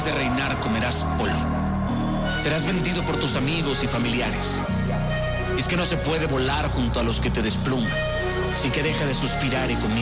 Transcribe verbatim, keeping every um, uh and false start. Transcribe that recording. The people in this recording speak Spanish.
Después de reinar comerás polvo. Serás vendido por tus amigos y familiares. Y es que no se puede volar junto a los que te despluman, sin que deje de suspirar y comience